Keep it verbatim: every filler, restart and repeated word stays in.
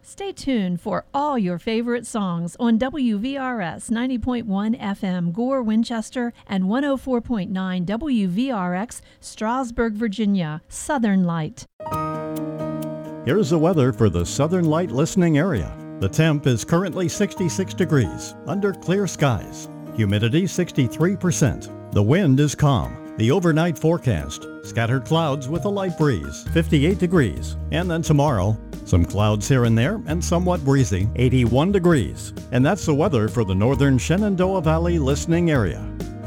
Stay tuned for all your favorite songs on W V R S ninety point one F M Gore, Winchester, and one oh four point nine W V R X Strasburg, Virginia. Southern Light. Here's the weather for the Southern Light listening area. The temp is currently sixty-six degrees, under clear skies. Humidity sixty-three percent. The wind is calm. The overnight forecast, scattered clouds with a light breeze, fifty-eight degrees. And then tomorrow, some clouds here and there and somewhat breezy, eighty-one degrees. And that's the weather for the northern Shenandoah Valley listening area.